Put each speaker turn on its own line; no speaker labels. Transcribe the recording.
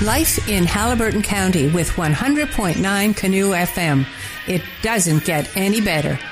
Life in Haliburton County with 100.9 Canoe FM. It doesn't get any better.